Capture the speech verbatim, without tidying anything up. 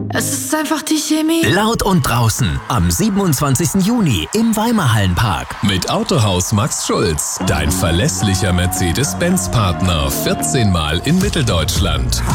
Es ist einfach die Chemie. Laut und draußen am siebenundzwanzigsten Juni im Weimerhallenpark. Mit Autohaus Max Schulz, dein verlässlicher Mercedes-Benz-Partner. vierzehn Mal in Mitteldeutschland.